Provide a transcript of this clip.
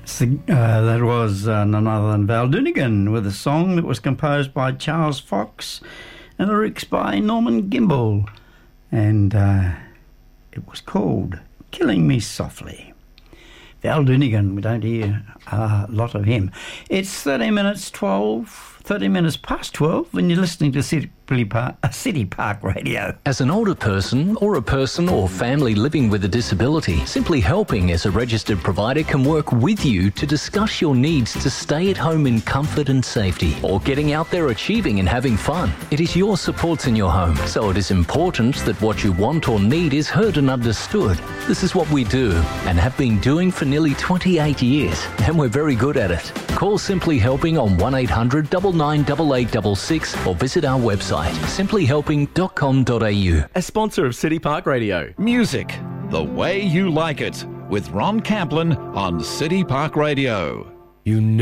That was none other than Val Doonigan with a song that was composed by Charles Fox and lyrics by Norman Gimbel. And it was called Killing Me Softly. Val Doonigan, we don't hear a lot of him. It's 30 minutes past 12 when you're listening to City Park Radio. As an older person or a person or family living with a disability, Simply Helping as a registered provider can work with you to discuss your needs to stay at home in comfort and safety, or getting out there achieving and having fun. It is your supports in your home, so it is important that what you want or need is heard and understood. This is what we do and have been doing for nearly 28 years, and we're very good at it. Call Simply Helping on 1800 998866 or visit our website simplyhelping.com.au. A sponsor of City Park Radio. Music, the way you like it, with Ron Camplin on City Park Radio. You